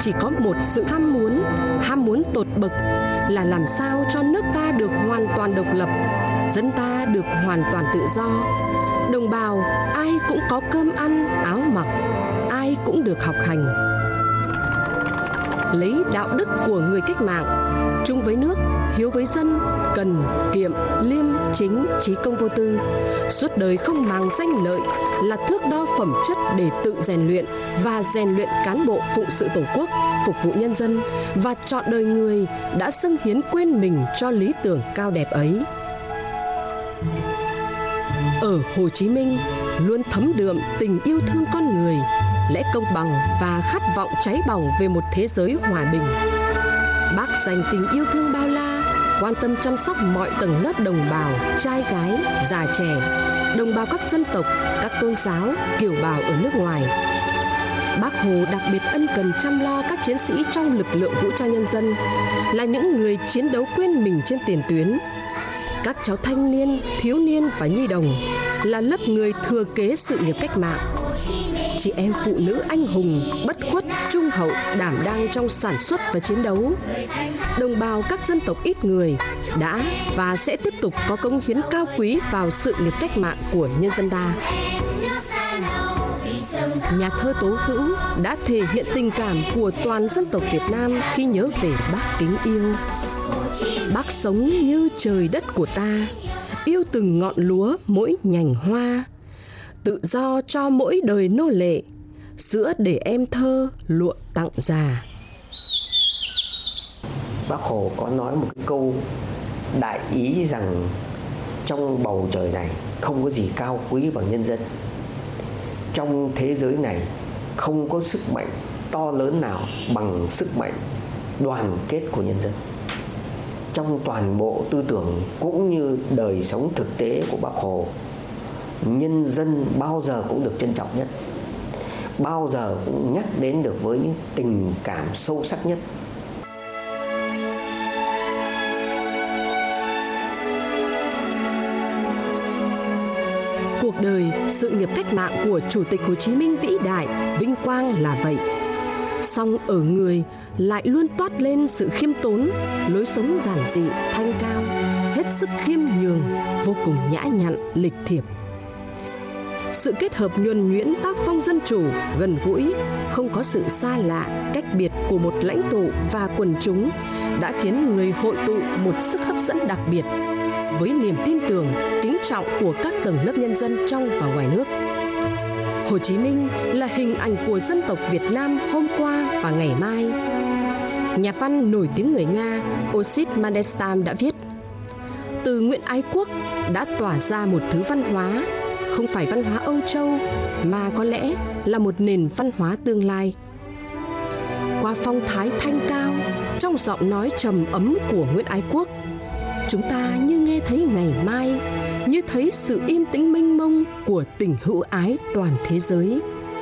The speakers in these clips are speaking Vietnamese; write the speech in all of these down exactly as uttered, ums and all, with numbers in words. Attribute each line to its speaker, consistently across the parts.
Speaker 1: chỉ có một sự ham muốn, ham muốn tột bậc là làm sao cho nước ta được hoàn toàn độc lập, dân ta được hoàn toàn tự do. Đồng bào ai cũng có cơm ăn, áo mặc, ai cũng được học hành. Lấy đạo đức của người cách mạng, chung với nước, hiếu với dân, cần, kiệm, liêm, chính, trí công vô tư, suốt đời không màng danh lợi là thước đo phẩm chất để tự rèn luyện và rèn luyện cán bộ phụng sự Tổ quốc, phục vụ nhân dân và trọn đời người đã dâng hiến quên mình cho lý tưởng cao đẹp ấy. Ở Hồ Chí Minh luôn thấm đượm tình yêu thương con người, lẽ công bằng và khát vọng cháy bỏng về một thế giới hòa bình. Bác dành tình yêu thương bao la, quan tâm chăm sóc mọi tầng lớp đồng bào, trai gái, già trẻ, đồng bào các dân tộc, các tôn giáo, kiều bào ở nước ngoài. Bác Hồ đặc biệt ân cần chăm lo các chiến sĩ trong lực lượng vũ trang nhân dân, là những người chiến đấu quên mình trên tiền tuyến. Các cháu thanh niên, thiếu niên và nhi đồng là lớp người thừa kế sự nghiệp cách mạng. Chị em phụ nữ anh hùng, bất khuất, trung hậu, đảm đang trong sản xuất và chiến đấu. Đồng bào các dân tộc ít người đã và sẽ tiếp tục có cống hiến cao quý vào sự nghiệp cách mạng của nhân dân ta. Nhà thơ Tố Hữu đã thể hiện tình cảm của toàn dân tộc Việt Nam khi nhớ về Bác kính yêu. Bác sống như trời đất của ta, yêu từng ngọn lúa mỗi nhành hoa, tự do cho mỗi đời nô lệ, sữa để em thơ lụa tặng già.
Speaker 2: Bác Hồ có nói một cái câu đại ý rằng trong bầu trời này không có gì cao quý bằng nhân dân. Trong thế giới này không có sức mạnh to lớn nào bằng sức mạnh đoàn kết của nhân dân. Trong toàn bộ tư tưởng cũng như đời sống thực tế của Bác Hồ, nhân dân bao giờ cũng được trân trọng nhất, bao giờ cũng nhắc đến được với những tình cảm sâu sắc nhất.
Speaker 1: Cuộc đời, sự nghiệp cách mạng của Chủ tịch Hồ Chí Minh vĩ đại, vinh quang là vậy. Song ở người lại luôn toát lên sự khiêm tốn, lối sống giản dị, thanh cao, hết sức khiêm nhường, vô cùng nhã nhặn, lịch thiệp. Sự kết hợp nhuần nhuyễn tác phong dân chủ, gần gũi, không có sự xa lạ, cách biệt của một lãnh tụ và quần chúng đã khiến người hội tụ một sức hấp dẫn đặc biệt với niềm tin tưởng, kính trọng của các tầng lớp nhân dân trong và ngoài nước. Hồ Chí Minh là hình ảnh của dân tộc Việt Nam hôm qua và ngày mai. Nhà văn nổi tiếng người Nga Osit Mandelstam đã viết: từ nguyện ái quốc đã tỏa ra một thứ văn hóa, không phải văn hóa Âu Châu mà có lẽ là một nền văn hóa tương lai. Qua phong thái thanh cao, trong giọng nói trầm ấm của Nguyễn Ái Quốc, chúng ta như nghe thấy ngày mai, như thấy sự yên tĩnh mênh mông của tình hữu ái toàn thế giới.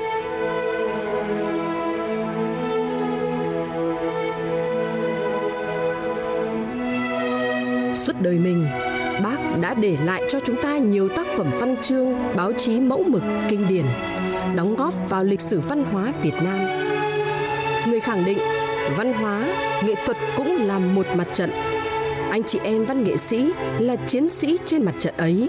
Speaker 1: Suốt đời mình, Bác đã để lại cho chúng ta nhiều tác phẩm văn chương, báo chí mẫu mực, kinh điển, đóng góp vào lịch sử văn hóa Việt Nam. Người khẳng định, văn hóa, nghệ thuật cũng là một mặt trận. Anh chị em văn nghệ sĩ là chiến sĩ trên mặt trận ấy.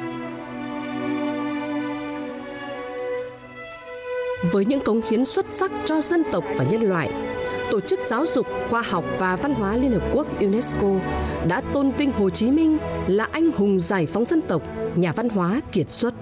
Speaker 1: Với những cống hiến xuất sắc cho dân tộc và nhân loại, Tổ chức Giáo dục, Khoa học và Văn hóa Liên Hợp Quốc UNESCO đã tôn vinh Hồ Chí Minh là anh hùng giải phóng dân tộc, nhà văn hóa kiệt xuất.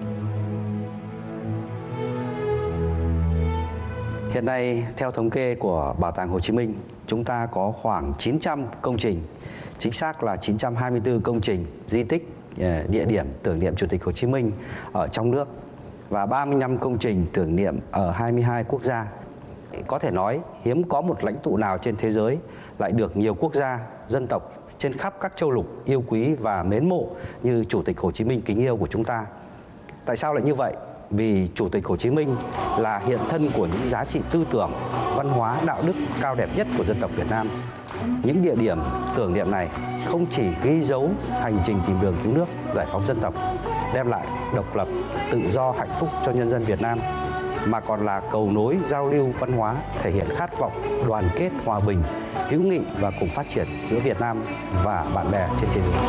Speaker 3: Hiện nay, theo thống kê của Bảo tàng Hồ Chí Minh, chúng ta có khoảng chín trăm công trình, chính xác là chín trăm hai mươi tư công trình, di tích, địa điểm tưởng niệm Chủ tịch Hồ Chí Minh ở trong nước và ba mươi lăm công trình tưởng niệm ở hai mươi hai quốc gia. Có thể nói, hiếm có một lãnh tụ nào trên thế giới lại được nhiều quốc gia, dân tộc trên khắp các châu lục yêu quý và mến mộ như Chủ tịch Hồ Chí Minh kính yêu của chúng ta. Tại sao lại như vậy? Vì Chủ tịch Hồ Chí Minh là hiện thân của những giá trị tư tưởng, văn hóa, đạo đức cao đẹp nhất của dân tộc Việt Nam. Những địa điểm tưởng niệm này không chỉ ghi dấu hành trình tìm đường cứu nước, giải phóng dân tộc, đem lại độc lập, tự do, hạnh phúc cho nhân dân Việt Nam, mà còn là cầu nối giao lưu văn hóa, thể hiện khát vọng đoàn kết, hòa bình, hữu nghị và cùng phát triển giữa Việt Nam và bạn bè trên thế giới.